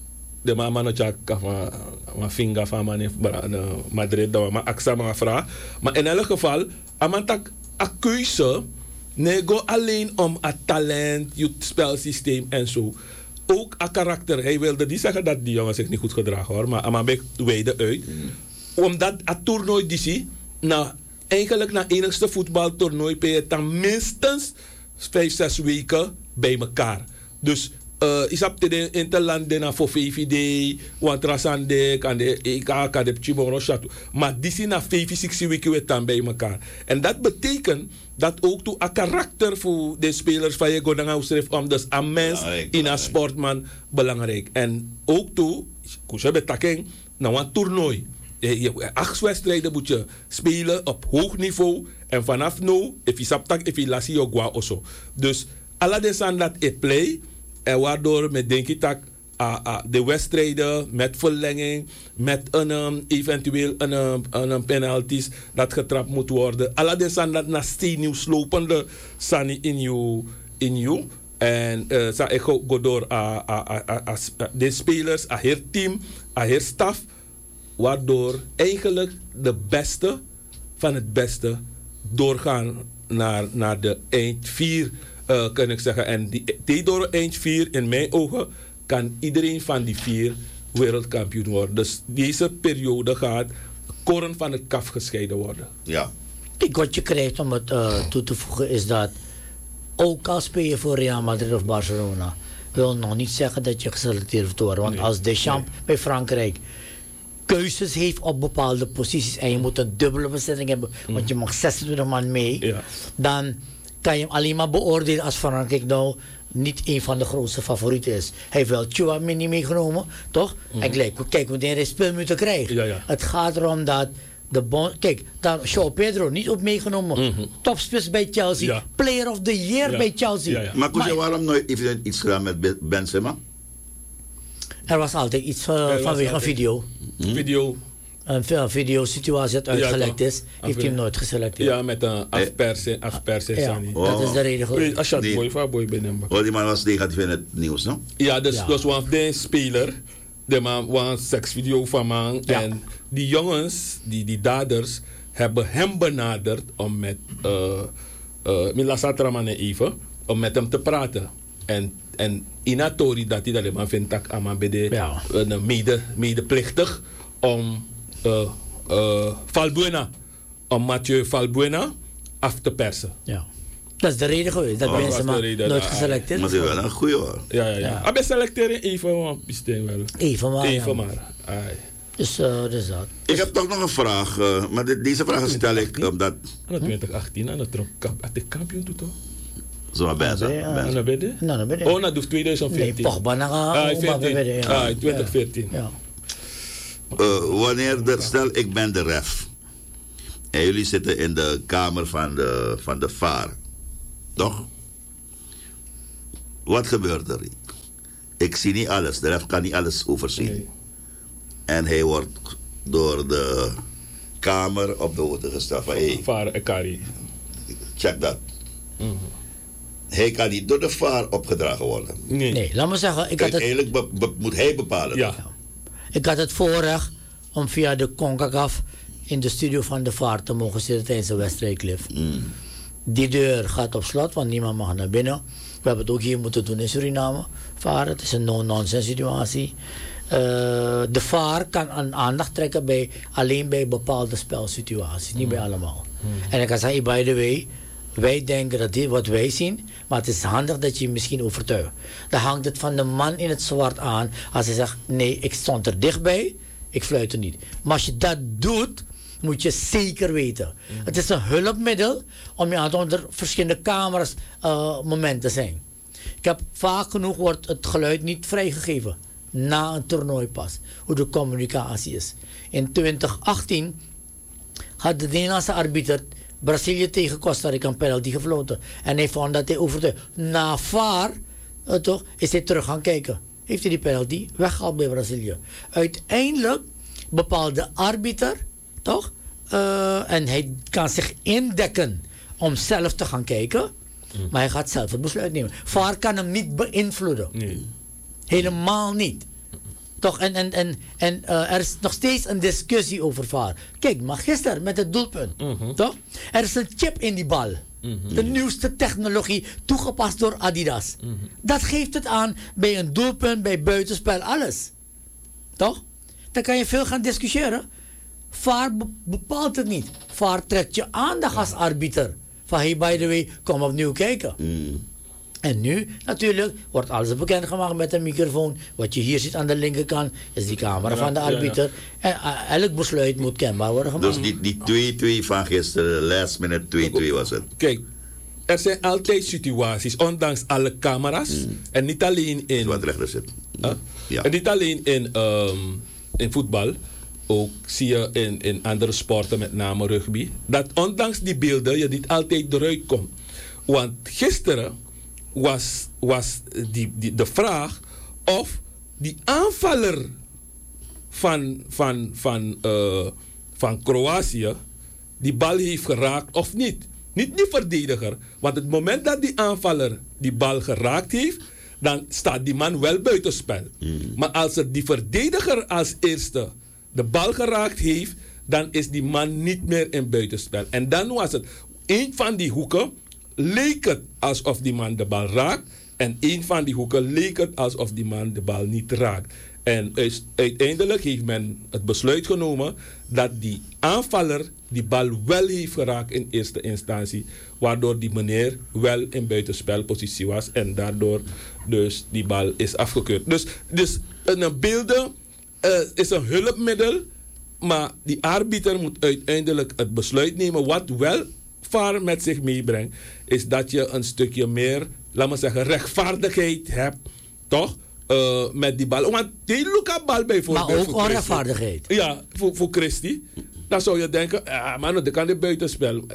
de mama no chak van mijn vinger van mijn Madrid, dat we aksa maar vragen. Maar in elk geval, amantak een keuze, nee, go alleen om het talent, je spelsysteem en zo. Ook een karakter. Hij wilde niet zeggen dat die jongen zich niet goed gedragen hoor, maar Amabek weide uit. Mm. Omdat het toernooi D C, nou, eigenlijk na enigste voetbaltoernooi ben je dan minstens vijf, zes weken bij elkaar. Dus Uh, is op de interland na voor V V D, want rasande kan de E K kan de Chimoro Chateau. Maar die zijn na vijf, zes weken weer dan bij elkaar. En dat betekent dat ook toe een karakter voor de spelers van je godanga schrijft om dus een mens in een sportman belangrijk. En ook toe, kusje betaking, nou een toernooi. Je acht wedstrijden moet je spelen op hoog niveau. En vanaf nu, if je saptak, if je lassie je gwa oso. Dus alle desan dat e play. En waardoor met denk ik dat uh, uh, de wedstrijden met verlenging, met een um, eventueel een, um, een penalties dat getrapt moet worden. Alla de san dat na steennieuw slopende sani in you in you. En uh, sa ik go door uh, uh, uh, uh, uh, de spelers, uh, haar team, uh, haar staf, waardoor eigenlijk de beste van het beste doorgaan naar, naar de eind vier. Uh, kan ik zeggen. En die, die door eind vier, in mijn ogen, kan iedereen van die vier wereldkampioen worden. Dus deze periode gaat koren van het kaf gescheiden worden. Ja. Kijk, wat je krijgt om het uh, toe te voegen is dat ook al speel je voor Real Madrid of Barcelona, wil nog niet zeggen dat je geselecteerd wordt worden. Want nee, als Deschamps nee. bij Frankrijk keuzes heeft op bepaalde posities en je moet een dubbele bezetting hebben, mm. want je mag zesentwintig man mee, ja. dan kan je hem alleen maar beoordelen als Frankrijk nou niet een van de grootste favorieten is. Hij heeft wel Tchouaméni meegenomen, toch? Mm-hmm. En kijk, kijk hoe hij speelminuten krijgt. Ja, ja. Het gaat erom dat de bon... Kijk, daar João Pedro niet op meegenomen. Mm-hmm. Topspits bij Chelsea. Ja. Player of the Year ja. bij Chelsea. Ja, ja. Maar, maar waarom nooit even iets gedaan met Benzema? Er was altijd iets uh, vanwege een video. Mm-hmm. Video. Een videosituatie dat uitgelekt ja, is, heeft hij hem nooit geselecteerd. Ja, met een afpersen. afpersen ja, oh. Dat is de reden geweest. Als je het mooi van boy bent. Oh, die man was negatief in het nieuws, no? Ja, dus ja. was een de speler. De man was een seksvideo van man. Ja. En die jongens, die, die daders, hebben hem benaderd om met uh, uh, Mila Satraman even, om met hem te praten. En, en inatori dat hij dat man vindt dat aan bij de ja. uh, mede, medeplichtig om Uh, uh, Valbuena, om Mathieu Valbuena af te persen. Ja. Dat is de reden geweest, dat oh, mensen maar reden, nooit geselecteerd maar hebben. Maar ze wel een goeie hoor. Ja, ja, ja. ja. Maar selecteren even, maar besteen wel. Even maar. Even ja. maar. Ai. Dus, uh, dus dat. Ik heb toch nog een vraag, uh, maar dit, deze vraag stel ik omdat... In twintig achttien, aan het kampioen toe toch? Zo maar bij, zo. En ben je? Nou, dan ben je. Oh, dat doet twintig veertien. Nee, Pogba naar ah, twintig veertien. Ja. Uh, wanneer de, stel ik ben de ref en jullie zitten in de kamer van de, van de V A R, toch? Wat gebeurt er? Ik zie niet alles, de ref kan niet alles overzien. Nee. En hij wordt door de kamer op de hoogte gesteld van hey, V A R en Kari. Check dat. Mm-hmm. Hij kan niet door de V A R opgedragen worden. Nee, nee laat me zeggen. Ik had Uiteindelijk be, be, moet hij bepalen. Ja. Ik had het voorrecht om via de CONCACAF in de studio van de V A R te mogen zitten tijdens de wedstrijd Cliff. Mm. Die deur gaat op slot, want niemand mag naar binnen. We hebben het ook hier moeten doen in Suriname. V A R, het is een no-nonsense situatie. Uh, de V A R kan aan aandacht trekken bij, alleen bij bepaalde spelsituaties, mm. niet bij allemaal. Mm. En ik kan zeggen, by the way, wij denken dat dit wat wij zien, maar het is handig dat je je misschien overtuigt. Dan hangt het van de man in het zwart aan. Als hij zegt, nee, ik stond er dichtbij, ik fluit er niet. Maar als je dat doet, moet je zeker weten. Mm. Het is een hulpmiddel om je aan te onder verschillende camera's uh, momenten te zijn. Ik heb vaak genoeg wordt het geluid niet vrijgegeven. Na een toernooi pas. Hoe de communicatie is. In twintig achttien had de Nederlandse arbiter Brazilië tegen Costa Rica een penalty gefloten. En hij vond dat hij overtuigd. Na V A R uh, toch, is hij terug gaan kijken. Heeft hij die penalty weggehaald bij Brazilië. Uiteindelijk bepaalde de arbiter, toch? Uh, en hij kan zich indekken om zelf te gaan kijken. Mm. Maar hij gaat zelf het besluit nemen. V A R kan hem niet beïnvloeden. Nee. Helemaal niet. Toch? En, en, en, en uh, er is nog steeds een discussie over V A R. Kijk, maar gisteren met het doelpunt. Mm-hmm. Toch? Er is een chip in die bal. Mm-hmm. De nieuwste technologie, toegepast door Adidas. Mm-hmm. Dat geeft het aan bij een doelpunt, bij buitenspel, alles. Toch? Dan kan je veel gaan discussiëren. V A R be- bepaalt het niet. V A R trekt je aandacht als arbiter. Van hey, by the way, kom opnieuw kijken. Mm. En nu, natuurlijk, wordt alles bekendgemaakt met een microfoon. Wat je hier ziet aan de linkerkant, is die camera ja, van de arbiter. Ja, ja. En uh, elk besluit moet kenbaar worden gemaakt. Dus die, die twee-twee van gisteren, last minute twee-twee was het. Kijk, er zijn altijd situaties, ondanks alle camera's. Mm. En niet alleen in... Wat rechter zit. Uh, ja. En niet alleen in, um, in voetbal. Ook zie je in, in andere sporten, met name rugby. Dat ondanks die beelden je niet altijd eruit komt. Want gisteren was, was die, die, de vraag of die aanvaller van, van, van, uh, van Kroatië die bal heeft geraakt of niet. Niet die verdediger. Want het moment dat die aanvaller die bal geraakt heeft, dan staat die man wel buitenspel. Mm. Maar als het die verdediger als eerste de bal geraakt heeft, dan is die man niet meer in buitenspel. En dan was het, een van die hoeken leek het alsof die man de bal raakt. En een van die hoeken leek het alsof die man de bal niet raakt. En uiteindelijk heeft men het besluit genomen dat die aanvaller die bal wel heeft geraakt in eerste instantie. Waardoor die meneer wel in buitenspelpositie was. En daardoor dus die bal is afgekeurd. Dus, dus een beelden uh, is een hulpmiddel. Maar die arbiter moet uiteindelijk het besluit nemen. Wat wel V A R met zich meebrengt, is dat je een stukje meer, laat maar zeggen, rechtvaardigheid hebt. Toch? Uh, met die bal. Want die Luca-bal bijvoorbeeld. Maar ook onrechtvaardigheid. Ja, voor, voor Christi. Dan zou je denken, ah, man, dat kan de buitenspel.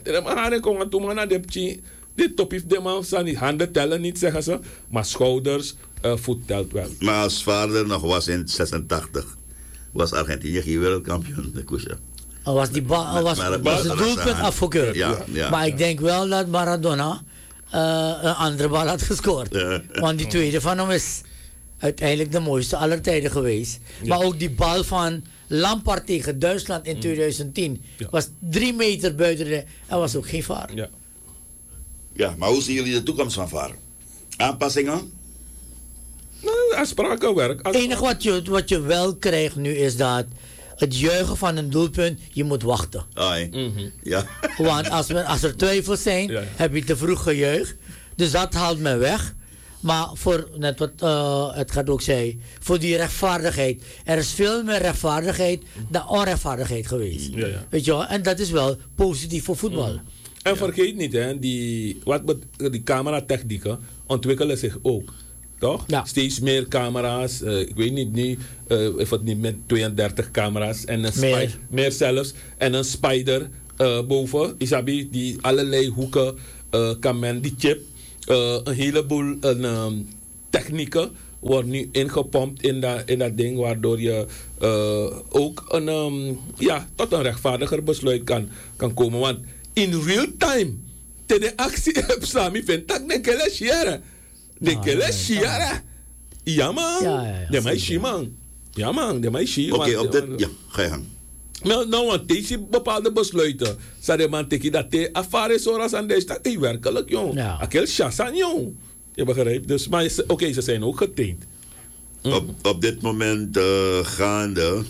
Dit top heeft de man, zijn handen tellen niet, zeggen ze. Maar schouders, uh, voet telt wel. Maar als vader nog was in zesentachtig, was Argentinië geen wereldkampioen, de Kusha. Al was, die ba- al was, maar, was het doelpunt afgekeurd. Ja, ja, maar ja. ik denk wel dat Maradona uh, een andere bal had gescoord. Ja. Want die tweede van hem is uiteindelijk de mooiste aller tijden geweest. Ja. Maar ook die bal van Lampard tegen Duitsland in twintig tien ja. was drie meter buiten de... Er was ook geen V A R. Ja. Ja, maar hoe zien jullie de toekomst van V A R? Aanpassingen? Nou, afsprakenwerk. Het enige wat je, wat je wel krijgt nu is dat het juichen van een doelpunt, je moet wachten. Mm-hmm. Ja. Want als, men, als er twijfels zijn, ja, ja. heb je te vroeg gejuicht. Dus dat haalt men weg. Maar voor, net wat uh, het gaat ook zei, voor die rechtvaardigheid. Er is veel meer rechtvaardigheid dan onrechtvaardigheid geweest. Ja, ja. Weet je wel? En dat is wel positief voor voetbal. Mm. En vergeet niet, hè, die, wat, die cameratechnieken ontwikkelen zich ook. Toch? Ja. Steeds meer camera's. Uh, ik weet niet nu uh, of het niet met tweeëndertig camera's. En een meer. Spy, meer zelfs. En een spider uh, boven. Isabi, die allerlei hoeken uh, kan men, die chip. Uh, een heleboel uh, um, technieken wordt nu ingepompt in dat, in dat ding. Waardoor je uh, ook een, um, ja, tot een rechtvaardiger besluit kan, kan komen. Want in real time, de actie heb Sami vindt dat ik niet share. De kele share. Ja man. De meisje man. Ja man, de meisje. Oké, op dit, ja, ga je gang. Nou, nou, want deze bepaalde besluiten. Zou de man teken dat de affaire zoals aan deze dat is werkelijk jong. Akel chassan jong. Je begrijpt? Dus, maar oké, okay, ze zijn ook getraind. Mm. Op, op dit moment uh, gaande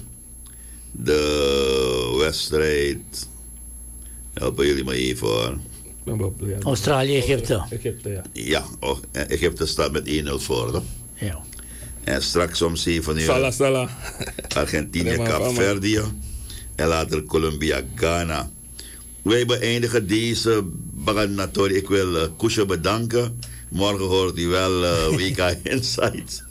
de wedstrijd. Helpen jullie me even hoor. Australië, Egypte. Egypte, ja. Ja, oh, Egypte staat met één nul voor. Hè? Ja. En straks om zeven uur. Sala, sala. Argentinië, Kaapverdië. En later Colombia, Ghana. Wij beëindigen deze Baganatori. Ik wil uh, Kusje bedanken. Morgen hoort u wel uh, W K Insights.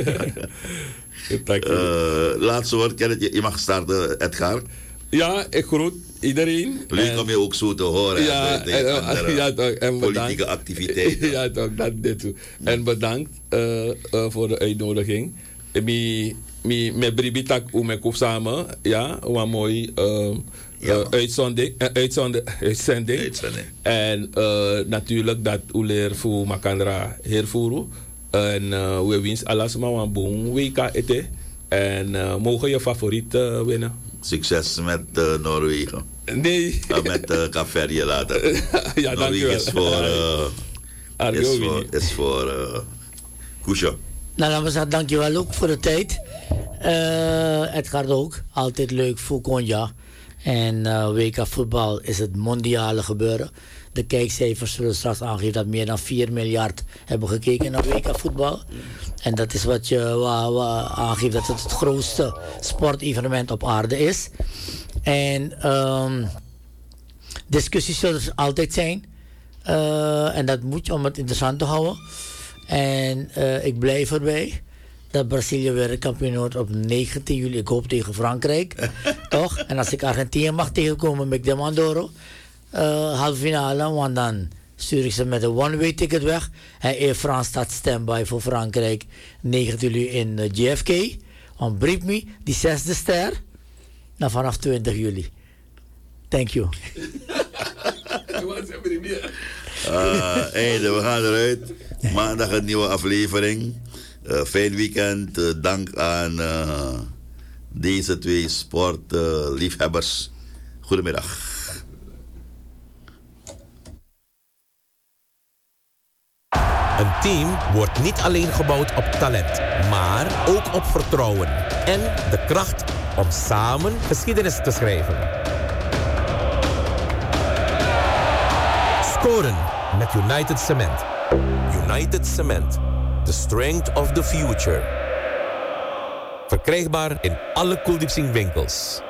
uh, laatste woord, Kenneth, je, je mag starten, Edgar. Ja, ik groet iedereen. Leuk om je ook zo te horen. Ja, en, en, andere ja toch, en politieke activiteiten. Ja toch, dat dit toe. En bedankt uh, uh, voor de uitnodiging. Mi, mi, met Bribitak hoe me koop samen. Ja, wat mooi uh, ja. uh, uitzending. Uh, uitzending. uitzending. uitzending. En uh, natuurlijk dat u leer voor Makandra hervoeren. En uh, we winst alles maar een boom W K eten. En uh, mogen je favoriet uh, winnen. Succes met uh, Noorwegen. Nee. Uh, met uh, Kaapverdië later. Ja, Noorwegen is voor... Uh, is voor, is voor uh, Kusje. Nou, laten we zeggen dankjewel ook voor de tijd. Uh, het gaat ook altijd leuk voor Konja. En uh, W K voetbal is het mondiale gebeuren. De kijkcijfers zullen straks aangeven dat meer dan vier miljard hebben gekeken naar W K voetbal. En dat is wat je wa, wa, aangeeft dat het het grootste sportevenement op aarde is. En um, discussies zullen er altijd zijn. Uh, en dat moet je om het interessant te houden. En uh, ik blijf erbij dat Brazilië weer kampioen wordt op negentien juli. Ik hoop tegen Frankrijk. Toch? En als ik Argentinië mag tegenkomen met de Mandoro. Uh, halve finale, want dan stuur ik ze met een one-way ticket weg. En Air France staat standby voor Frankrijk negentien juli in uh, J F K. Want brief me, die zesde ster, nou vanaf twintig juli. Thank you. uh, hey, we gaan eruit. Maandag een nieuwe aflevering. Uh, fijn weekend. Uh, dank aan uh, deze twee sportliefhebbers. Uh, Goedemiddag. Een team wordt niet alleen gebouwd op talent, maar ook op vertrouwen en de kracht om samen geschiedenis te schrijven. Scoren met United Cement. United Cement, the strength of the future. Verkrijgbaar in alle Cooldiepsing winkels.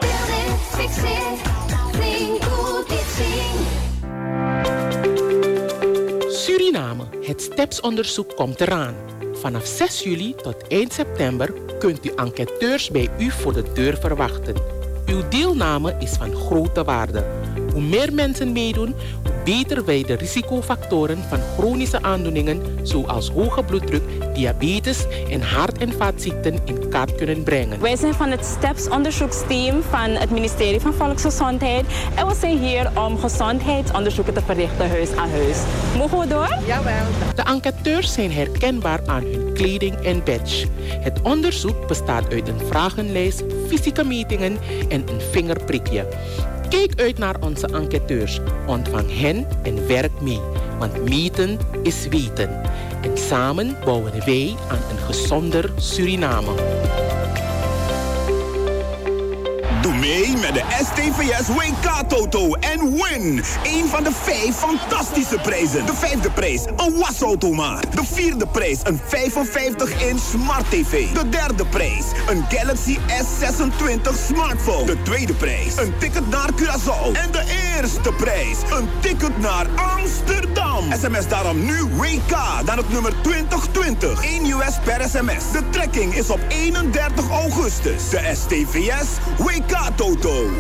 Suriname, het STEPS-onderzoek komt eraan. Vanaf zes juli tot eind september kunt u enquêteurs bij u voor de deur verwachten. Uw deelname is van grote waarde. Hoe meer mensen meedoen, hoe beter wij de risicofactoren van chronische aandoeningen zoals hoge bloeddruk, diabetes en hart- en vaatziekten in kaart kunnen brengen. Wij zijn van het STEPS-onderzoeksteam van het ministerie van Volksgezondheid en we zijn hier om gezondheidsonderzoeken te verrichten huis aan huis. Mogen we door? Jawel. De enquêteurs zijn herkenbaar aan hun kleding en badge. Het onderzoek bestaat uit een vragenlijst, fysieke metingen en een vingerprikje. Kijk uit naar onze enquêteurs. Ontvang hen en werk mee. Want meten is weten. En samen bouwen wij aan een gezonder Suriname. De Doe mee met de S T V S W K Toto en win een van de vijf fantastische prijzen. De vijfde prijs, een wasautomaat. De vierde prijs, een vijfenvijftig inch Smart T V. De derde prijs, een Galaxy S zesentwintig smartphone. De tweede prijs, een ticket naar Curaçao. En de eerste prijs, een ticket naar Amsterdam. S M S daarom nu W K naar het nummer twintig twintig. één U S per S M S. De trekking is op eenendertig augustus. De S T V S W K Toto.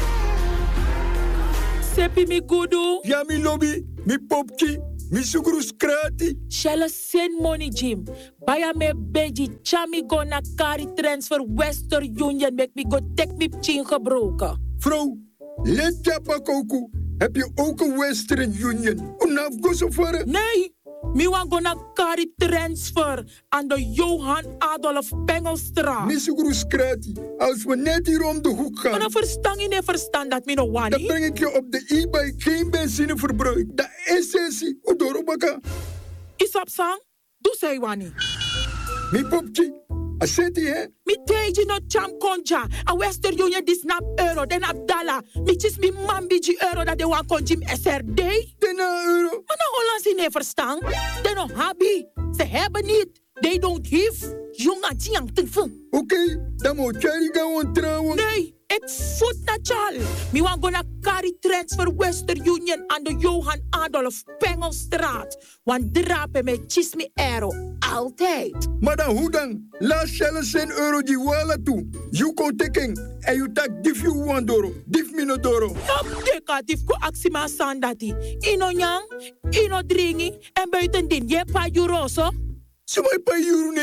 Sepi mi gudu. Ja, mi lobby, mi popki, mi sugru skrati. Shella send money, Jim. Baya me beji, chami go na kari transfer Western Union. Make me go take me chin gebroken. Vrouw, let japa koku. Heb je ook een Western Union? Unaf go so voor? Nee. Mi wan go na kari transfer aan de Johan Adolf Pengelstraat. Mi sugru skrati. Als we net hier om de hoek gaan. Maar dan verstand je niet verstand dat mi no wani. Dan breng ik je op de e-bike geen benzineverbruik. Dat is essentie. Odorobaka. Isap sang, doe zij wani. Mi popki. Aseti hè? Mi teji no cham konja. A Western Union dis nap euro, den ap dollar. Mi chis mi mambiji euro dat de wan konjim S R D. Den na euro. Maar nou Hollandse nee verstaan. Den no habi. Ze hebben niet. They don't give. Jonga tiang te fun. Oké, okay, dan moet jij gaan trouwen. Nee, ik voet na chal. Mi wan gonna carry transfer Western Union aan de Johan Adolf Pengelstraat. Want drapen met chismi euro. Altijd. Maar dan hoe dan? Laat Shell zijn euro die wala toe. You kon teken. En you tak dif you wan doro. Dif mi no doro. Ja, deka dif ko aksima sandati. Ino nyang, ino dringi. En buiten din, je pa euro so. Sumay pa euro